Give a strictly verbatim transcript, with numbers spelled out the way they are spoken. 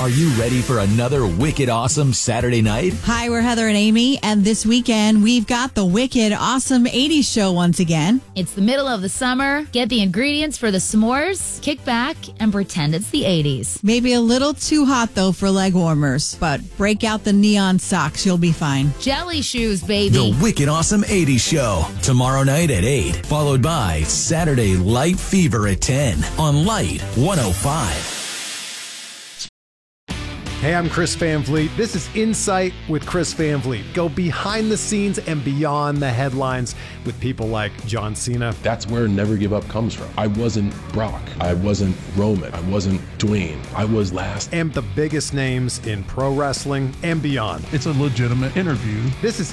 Are you ready for another wicked awesome Saturday night? Hi, we're Heather and Amy, and this weekend we've got the wicked awesome eighties show once again. It's the middle of the summer. Get the ingredients for the s'mores, kick back, and pretend it's the eighties. Maybe a little too hot, though, for leg warmers, but break out the neon socks. You'll be fine. Jelly shoes, baby. The Wicked Awesome eighties Show. Tomorrow night at eight, followed by Saturday Light Fever at ten on Light one oh five. Hey, I'm Chris Van Vliet. This is Insight with Chris Van Vliet. Go behind the scenes and beyond the headlines with people like John Cena. That's where Never Give Up comes from. I wasn't Brock. I wasn't Roman. I wasn't Dwayne. I was last. And the biggest names in pro wrestling and beyond. It's a legitimate interview. This is